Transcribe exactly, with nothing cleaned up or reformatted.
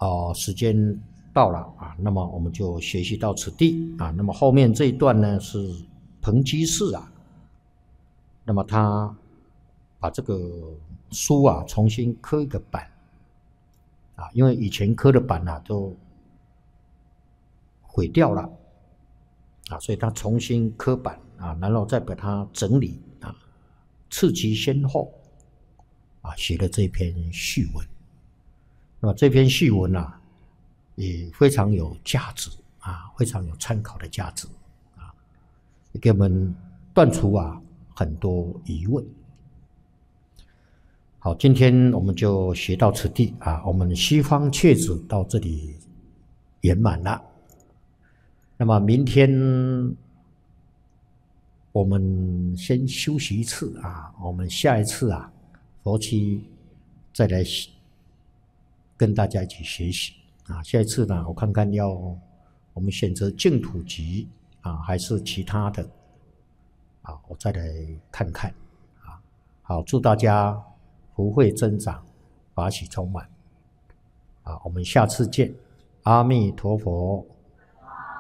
哦，时间到了啊，那么我们就学习到此地啊。那么后面这一段呢是彭居士啊，那么他把这个书啊重新刻一个版啊，因为以前刻的版啊都毁掉了啊，所以他重新刻版啊，然后再把它整理啊，次其先后啊，写了这篇序文。那么这篇序文啊，也非常有价值啊，非常有参考的价值啊，给我们断除啊很多疑问。好，今天我们就学到此地啊，我们西方切子到这里圆满了。那么明天我们先休息一次啊，我们下一次啊，佛期再来跟大家一起学习啊。下一次呢，我看看要我们选择净土集啊，还是其他的啊，我再来看看啊。好，祝大家福慧增长，法喜充满啊！我们下次见，阿弥陀佛。